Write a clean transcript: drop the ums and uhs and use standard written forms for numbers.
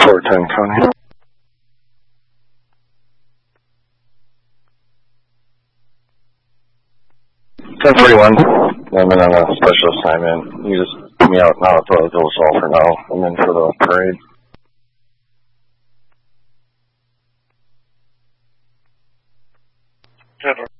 410 Connie. 1041. I'm in on a special assignment. You just put me out now at the Village Hall for now. I'm in for the parade. Good.